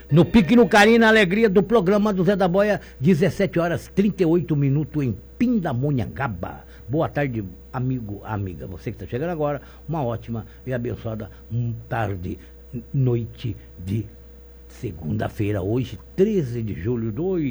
No pique, no carinho, na alegria do programa do Zé da Boia, 17h38 em Pindamonhangaba. Boa tarde, amigo, amiga. Você que está chegando agora, uma ótima e abençoada tarde, noite de segunda-feira, hoje, 13 de julho de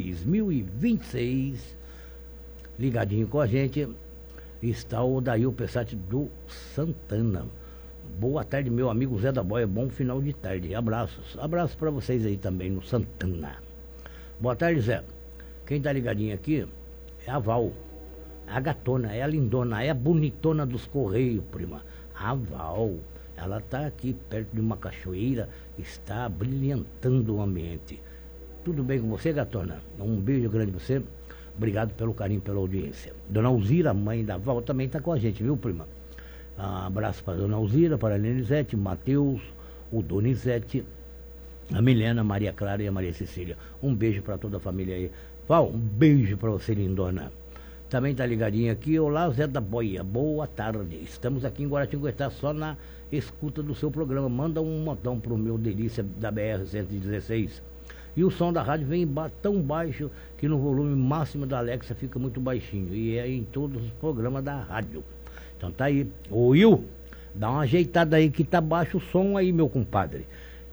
2026. Ligadinho com a gente está o Dail Pessati do Santana. Boa tarde, meu amigo Zé da Boia, bom final de tarde, abraços para vocês aí também no Santana. Boa tarde, Zé. Quem tá ligadinho aqui é a Val, a gatona, é a lindona, é a bonitona dos Correios, prima. A Val, ela tá aqui perto de uma cachoeira, está brilhantando o ambiente. Tudo bem com você, gatona? Um beijo grande pra você, obrigado pelo carinho, pela audiência. Dona Alzira, mãe da Val, também tá com a gente, viu, prima? Abraço para a Dona Alzira, para a Lenizete, Matheus, o Donizete, a Milena, a Maria Clara e a Maria Cecília. Um beijo para toda a família aí. Val, um beijo para você, lindona. Também tá ligadinho aqui. Olá, Zé da Boia, boa tarde. Estamos aqui em Guaratinguetá, só na escuta do seu programa. Manda um montão pro meu delícia da BR-116. E o som da rádio vem tão baixo que no volume máximo da Alexa fica muito baixinho. E é em todos os programas da rádio. Então tá aí. Ô Will, dá uma ajeitada aí que tá baixo o som aí, meu compadre.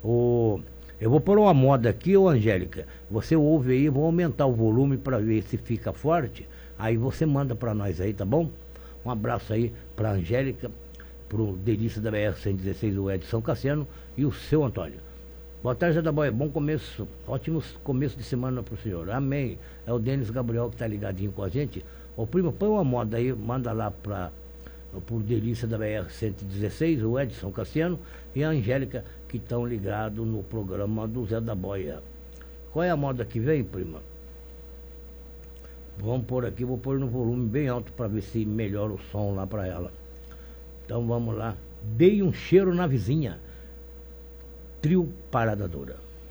Eu vou pôr uma moda aqui, ô Angélica. Você ouve aí, vou aumentar o volume para ver se fica forte. Aí você manda para nós aí, tá bom? Um abraço aí pra Angélica, pro Delícia da BR-116, o Edson Cassiano e o seu Antônio. Boa tarde, Zé da Boia. Bom começo, ótimo começo de semana pro senhor. Amém. É o Denis Gabriel que tá ligadinho com a gente. Ô primo, põe uma moda aí, manda lá por Delícia da BR-116, o Edson Cassiano e a Angélica, que estão ligados no programa do Zé da Boia. Qual é a moda que vem, prima? Vamos pôr aqui, vou pôr no volume bem alto para ver se melhora o som lá para ela. Então vamos lá. Dei um cheiro na vizinha. Trio Parada Dura.